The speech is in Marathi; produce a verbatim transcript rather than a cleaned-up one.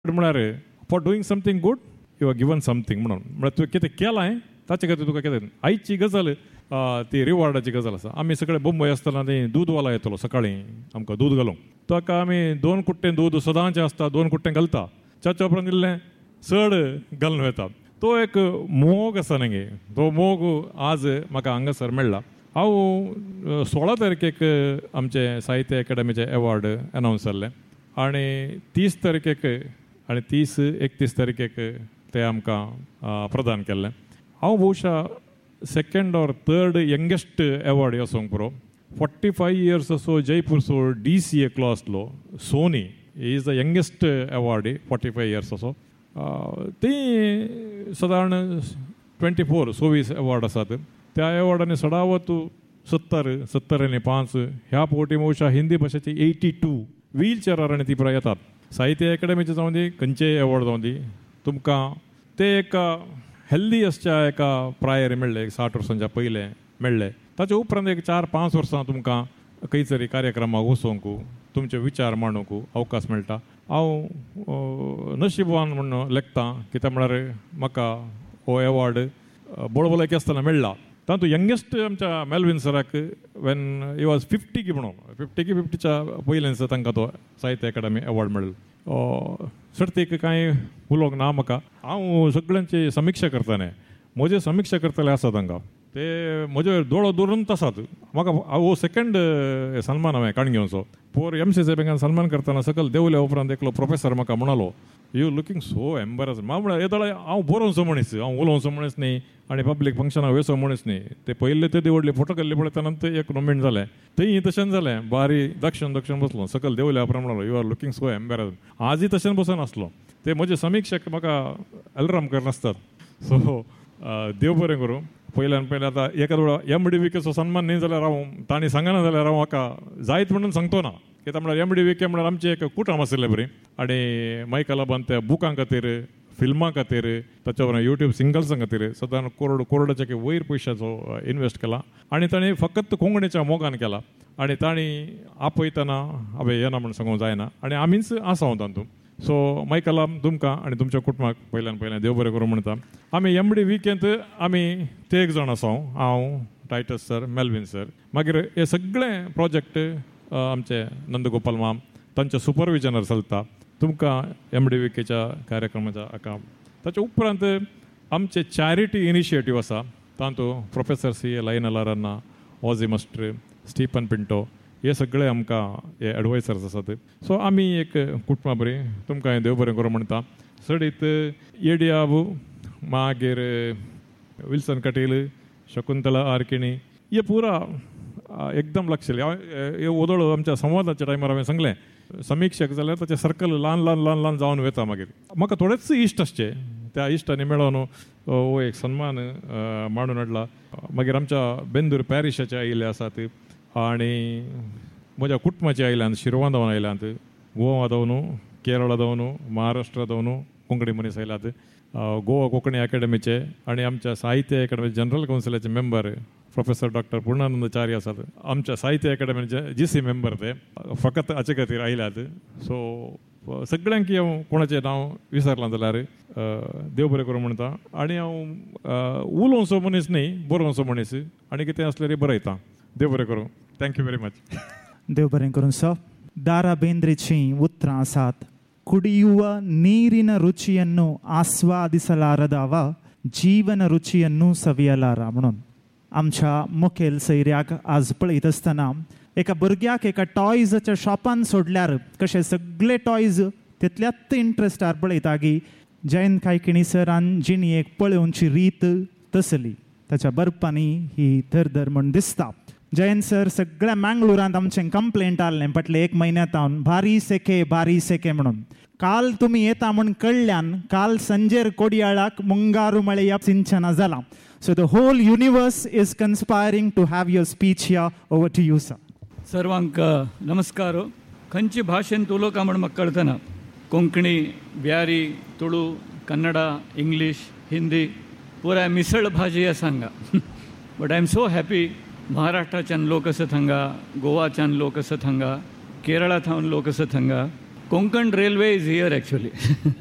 म्हळ्यार for doing something good you R given something म्हणून म्हळ्यार तुवें कितें केलां ताचे खातीर तुका कितें. आयची गजाल ती रिवॉर्डाची गजाल आसा. आमी सगळे मुंबय आसतना ती दूदवाला येतलो सकाळीं आमकां दूद घालूंक. ताका आमी दोन कुट्टें दूद सदांचें आसता, दोन कुट्टें घालता. च्या उपरांत इल्लें चड घालून वयता. तो एक मोग आसा न्ही, तो मोग आज म्हाका हांगासर मेळ्ळा. हांव सोळा तारखेक आमचे साहित्य अकादमीचे अवॉर्ड अनावन्स जाल्ले आनी तीस तारखेक आनी तीस एकतीस तारखेक ते आमकां प्रदान केल्लें. हांव भोवशा second or third youngest award ह्यो आसूंक पुरो. फोर्टी फायव इयर्स असो जयपूरचो डी सी ए क्लो आसलो Sony. He is the youngest award forty five years असो. ती सादारण ट्वेंटी फोर सव्वीस अवॉर्ड आसात. त्या अवॉर्डांनी सडावत सत्तर सत्तर आनी पांच ह्या पोटी भोवशा हिंदी भाशेची एटी टू व्हील चेअरार आनी ती पुराय येतात. साहित्य अकादमीचे जावं दी खंयचेय अवॉर्ड जावं दी तुमकां ते एका हेल्दी असच्या एका प्रायर मेळ्ळे, साठ वर्सांच्या पयले मेळ्ळे. ताचे उपरांत एक चार पांच वर्सां तुमकां खंयतरी कार्यक्रमाक वचोंक तुमचे विचार मांडूंक अवकाश मेळटा. हांव नशिबवान म्हणून लेखतां कित्याक म्हळ्यार म्हाका हो अवॉर्ड बोळबोलायकी आसतना मेळ्ळा. तातूंत यंगेस्ट आमच्या मेल्विन सराक वेन ही वॉज फिफ्टी की म्हणून फिफ्टी की फिफ्टीच्या पयलेच तांकां तो साहित्य अकादमी अवॉर्ड मेळ्ळो. सर्तीक कांय उलोवंक ना म्हाका. हांव सगळ्यांची समिक्षा करताले. म्हजे समिक्षा करतले आसात हांगा ते म्हजे दोळो दुरंत आसात. म्हाका हो सेकंड सन्मान हांवें काणगेवचो. पोर एम सी साहेबान सन्मान करतना सकयल देवल्या उपरांत एकलो प्रोफेसर म्हाका म्हणलो यू लुकींग सो एम्बेरस. म्हाका म्हळ्यार येदोळे हांव बरोवचो मनीस, हांव उलोवचो मनीस न्ही आनी पब्लीक फंक्शनाक वचो मनीस न्ही. ते पयले ते देवडले फोटो केल्ले पळयतना ते एक नोमेंट जालें. थंय तशेंच जालें. बारी दक्षिण दक्षिण बसलो सकयल देवल्या उपरांत म्हणलो you R looking so embarrass. आजय तशें बसून आसलो. ते म्हजे समिक्षक म्हाका अलार्म करनासतात. सो देव बरें करूं. पयल्यान पयलें आतां एका वेळा एम डी विकेचो सन्मान न्ही जाल्यार हांव तांणी सांगना जाल्यार हांव म्हाका जायत म्हणून सांगतो ना. कित्याक म्हळ्यार एम डी विके म्हळ्यार आमचे एक कुटुंब आशिल्लें बरी आनी मायकल लाबान त्या बुकां खातीर फिल्मां खातीर ताच्या उपरांत युट्यूब सिंगल्सां खातीर सदां करोड करोडाचे वयर पयशांचो इन्वेस्ट केला आनी ताणें फकत कोंकणीच्या मोगान केला. आनी तांणी आपयतना हांवें येना म्हूण सांगूंक जायना आनी आमीच आसा तातूंत. सो मायकला तुमकां आनी तुमच्या कुटुंबाक पयल्यान पयलें देव बरें करूं म्हणटा. आमी एम डी विकेंत आमी ते एक जाण आसा. हांव टायटस सर, मेल्विन सर, मागीर हे सगळे प्रोजेक्ट आमचे नंदगोपाल माम तांच्या सुपरविजनार चलता. तुमकां एम डी विकेच्या कार्यक्रमाच्या हाका ताचे उपरांत आमचे चॅरिटी इनिशिएटीव आसा. तातूंत प्रोफेसर सी ए लायनलारान्ना, ऑझी मास्टर, स्टीफन पिंटो हे सगळे आमकां हे एडवायसर्स आसात. सो आमी एक कुटुंबा बरी तुमकां देव बरें करूं म्हणटा. सडीत येडियाबू, मागीर विल्सन कटेल, शकुंतला आर्किणी हे पुरा एकदम लागशिल्ले. हे वदळ आमच्या संवादाच्या टायमार हांवें सांगलें समिक्षक जाल्यार ताचें सर्कल ल्हान ल्हान ल्हान ल्हान जावन वता. मागीर म्हाका थोडेच इश्ट आसचे. त्या इश्टांनी मेळोन हो एक सन्मान मांडून हाडला. मागीर आमच्या बेंदूर पॅरिशाचे आयिल्ले आसात आनी म्हज्या कुटुंबाचे आयल्यात. शिरवांदावन आयल्यात, गोवा जावन, केरळा जावन, महाराष्ट्रा जावन कोंकणी मनीस आयल्यात. गोवा कोंकणी अकॅडमीचे आनी आमच्या साहित्य academy general कावन्सिलाचे member professor doctor पूर्णानंदचार्य आसात. आमच्या साहित्य अकॅडमीचे जी सी मेंबर ते फकत हाचे खातीर आयल्यात. सो सगळ्यांक हांव कोणाचें नांव विसरलां जाल्यार देव बरें करूं म्हणटा. आनी हांव उलोवचो मनीस न्ही, बरोवचो मनीस आनी कितें आसल्यार बरयतां. देव बरें करूं. Thank you very much. ದೇವ್ ಬರೆಂ ಕರುನ್ ಸ ದಾರಾ ಬೇಂದ್ರೆಚಿ ಉತ್ತರ ಆಸಾತ್. ಕುಡಿಯುವ ನೀರಿನ ರುಚಿಯನ್ನು ಆಸ್ವಾದಿಸಲಾರದವ जीवन रुचीಯನ್ನು सवियलार म्हणून आमच्या मुखेल सैर्याक आज पळयत आसतना एका भुरग्याक एका टॉयजाच्या शॉपान सोडल्यार कशे सगळे टॉयज तितल्याच इंट्रस्टार पळयता की जयंत कायकिणी सरान जिणी एक पळोवची रीत तसली ताच्या बरपांनी ही धरधर म्हण दिसता. जयंत सर सगळ्या मँगलोरांत आमचें कंप्लेंट आसलें फाटले एक म्हयन्यांतावन भारी सेके भारी सेके म्हणून. काल तुमी येता म्हूण कळ्ळ्यान काल संजेर कोडयाळाक मुंगारू मळया सिंचना जालां. So the hole universe is कन्स्पायरिंग to have your speech here. Over to you sir. सर्वांक नमस्कार. खंयची भाशेंत उलोवंक म्हण म्हाका कळतना. कोंकणी, ब्यारी, तुळू, कन्नडा, इंग्लीश, हिंदी पुराय मिसळ भाजी आसा हांगा. But I am so happy. महाराष्ट्राच्यान लोक आसात हांगा, गोवाच्यान लोक आसात हांगा, केरळांतल्यान लोक आसात हांगा Konkan railway is here actually